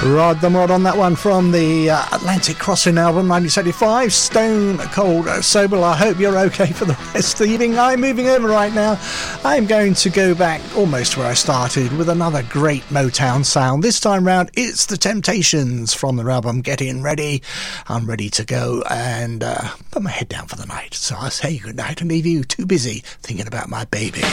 Rod the Mod on that one from the Atlantic Crossing album 1975, Stone Cold Sober. I hope you're okay for the rest of the evening. I'm moving over right now. I'm going to go back almost where I started with another great Motown sound. This time round it's the Temptations from their album Getting Ready. I'm ready to go and put my head down for the night. So I'll say goodnight and leave you too busy thinking about my baby.